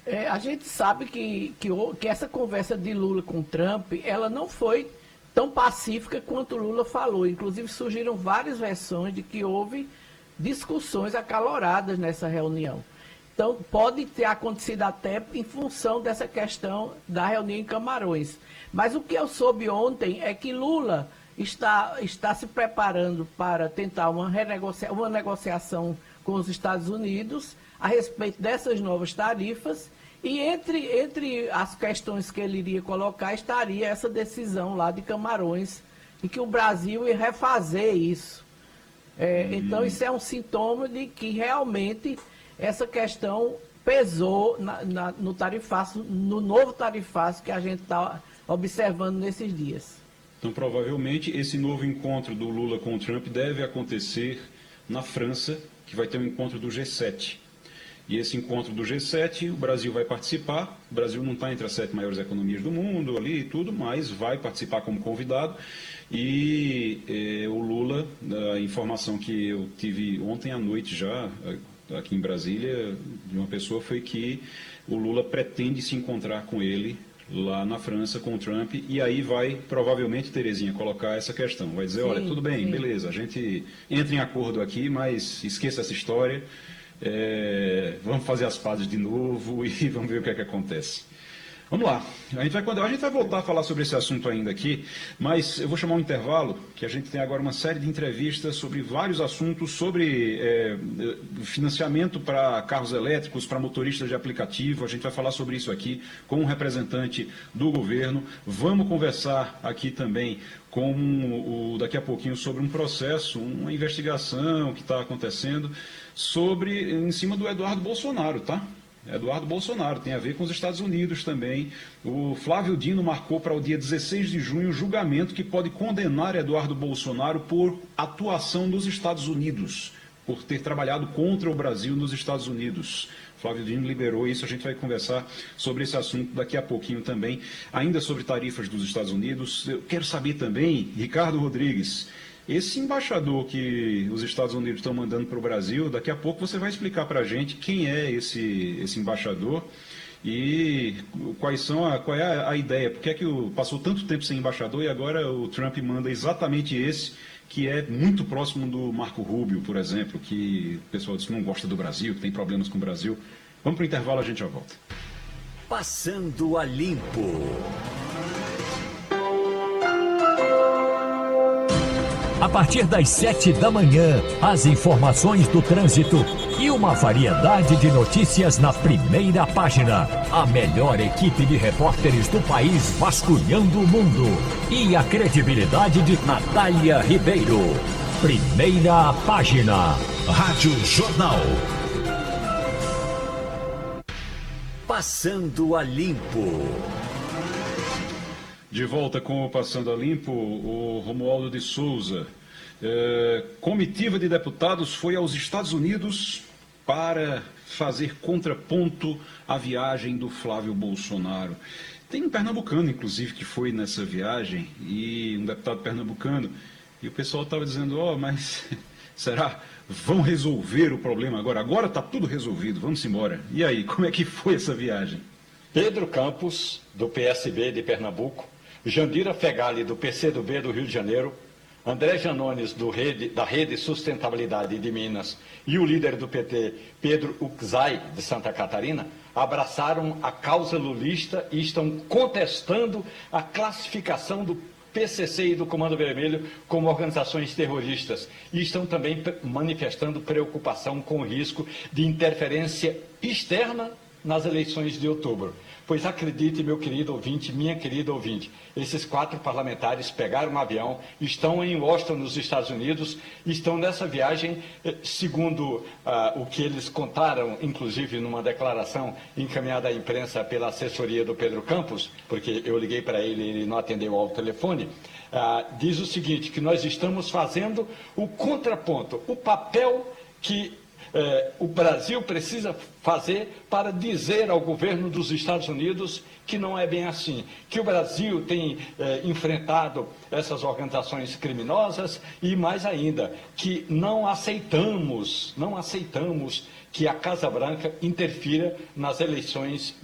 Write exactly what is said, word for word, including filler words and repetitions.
É, a gente sabe que, que, o- que essa conversa de Lula com Trump, ela não foi tão pacífica quanto Lula falou. Inclusive surgiram várias versões de que houve discussões acaloradas nessa reunião. Então pode ter acontecido até em função dessa questão da reunião em Camarões. Mas o que eu soube ontem é que Lula está, está se preparando para tentar uma, renegocia, uma negociação com os Estados Unidos a respeito dessas novas tarifas, e entre, entre as questões que ele iria colocar estaria essa decisão lá de Camarões, e que o Brasil ia refazer isso. É, Hum. Então isso é um sintoma de que realmente essa questão pesou na, na, no tarifaço, no novo tarifaço que a gente está observando nesses dias. Então, provavelmente, esse novo encontro do Lula com o Trump deve acontecer na França, que vai ter um encontro do G sete. E esse encontro do G sete, o Brasil vai participar. O Brasil não está entre as sete maiores economias do mundo ali e tudo, mas vai participar como convidado. E eh, o Lula, a informação que eu tive ontem à noite já, aqui em Brasília, de uma pessoa, foi que o Lula pretende se encontrar com ele lá na França com o Trump, e aí vai, provavelmente, Terezinha, colocar essa questão. Vai dizer, Sim, olha, tudo bem, sim. beleza, a gente entra em acordo aqui, mas esqueça essa história, é, vamos fazer as pazes de novo e vamos ver o que é que acontece. Vamos lá, a gente, vai, a gente vai voltar a falar sobre esse assunto ainda aqui, mas eu vou chamar um intervalo, que a gente tem agora uma série de entrevistas sobre vários assuntos, sobre é, financiamento para carros elétricos, para motoristas de aplicativo. A gente vai falar sobre isso aqui com um representante do governo. Vamos conversar aqui também com o, daqui a pouquinho sobre um processo, uma investigação que está acontecendo sobre, em cima do Eduardo Bolsonaro, tá? Eduardo Bolsonaro, tem a ver com os Estados Unidos também. O Flávio Dino marcou para o dia dezesseis de junho o julgamento que pode condenar Eduardo Bolsonaro por atuação nos Estados Unidos, por ter trabalhado contra o Brasil nos Estados Unidos. Flávio Dino liberou isso, a gente vai conversar sobre esse assunto daqui a pouquinho também, ainda sobre tarifas dos Estados Unidos. Eu quero saber também, Ricardo Rodrigues, esse embaixador que os Estados Unidos estão mandando para o Brasil, daqui a pouco você vai explicar para a gente quem é esse, esse embaixador e quais são a, qual é a, a ideia, porque é que o, passou tanto tempo sem embaixador e agora o Trump manda exatamente esse, que é muito próximo do Marco Rubio, por exemplo, que o pessoal diz que não gosta do Brasil, que tem problemas com o Brasil. Vamos para o intervalo, a gente já volta. Passando a Limpo. A partir das sete da manhã, as informações do trânsito e uma variedade de notícias na primeira página. A melhor equipe de repórteres do país vasculhando o mundo. E a credibilidade de Natália Ribeiro. Primeira página. Rádio Jornal. Passando a Limpo. De volta com o Passando a Limpo, o Romualdo de Souza. É, comitiva de deputados foi aos Estados Unidos para fazer contraponto à viagem do Flávio Bolsonaro. Tem um pernambucano, inclusive, que foi nessa viagem, e um deputado pernambucano, e o pessoal estava dizendo, ó, oh, mas será, vão resolver o problema agora? Agora está tudo resolvido, vamos embora. E aí, como é que foi essa viagem? Pedro Campos, do P S B de Pernambuco, Jandira Fegali, do P C do B do Rio de Janeiro, André Janones, do Rede, da Rede Sustentabilidade de Minas, e o líder do P T, Pedro Uczai, de Santa Catarina, abraçaram a causa lulista e estão contestando a classificação do P C C e do Comando Vermelho como organizações terroristas, e estão também manifestando preocupação com o risco de interferência externa nas eleições de outubro. Pois acredite, meu querido ouvinte, minha querida ouvinte, esses quatro parlamentares pegaram um avião, estão em Washington, nos Estados Unidos, estão nessa viagem, segundo ah, o que eles contaram, inclusive numa declaração encaminhada à imprensa pela assessoria do Pedro Campos, porque eu liguei para ele e ele não atendeu ao telefone, ah, diz o seguinte, que nós estamos fazendo o contraponto, o papel que eh, o Brasil precisa fazer para dizer ao governo dos Estados Unidos que não é bem assim, que o Brasil tem eh, enfrentado essas organizações criminosas e, mais ainda, que não aceitamos, não aceitamos que a Casa Branca interfira nas eleições